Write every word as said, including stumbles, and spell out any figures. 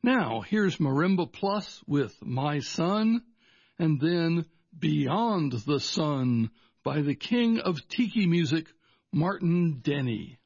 Now, here's Marimba Plus with My Son, and then Beyond the Sun by the king of tiki music, Martin Denny.